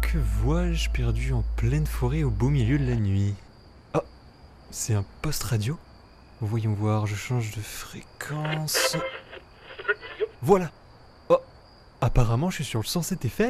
Que vois-je perdu en pleine forêt au beau milieu de la nuit? Ah, c'est un poste radio? Voyons voir, je change de fréquence. Voilà. Oh, apparemment je suis sur le 107 FM.